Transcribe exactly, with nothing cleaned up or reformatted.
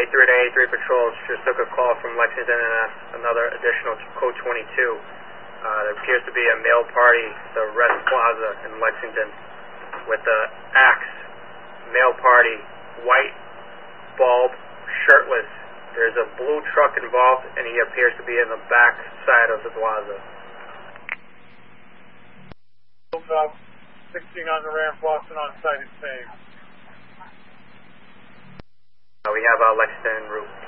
A three to A three patrols just took a call from Lexington and another additional code twenty-two. Uh, there appears to be a male party at the Rest Plaza in Lexington with the axe, male party, white, bald, shirtless. There's a blue truck involved, and he appears to be in the back side of the plaza. sixteen on the ramp, Boston on site, it's safe. Uh, we have uh, Lexington en route.